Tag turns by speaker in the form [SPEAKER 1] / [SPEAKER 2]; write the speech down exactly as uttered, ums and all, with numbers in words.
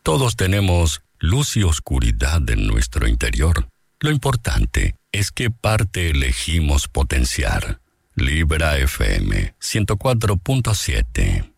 [SPEAKER 1] Todos tenemos luz y oscuridad en nuestro interior. Lo importante es qué parte elegimos potenciar. Libra F M ciento cuatro punto siete.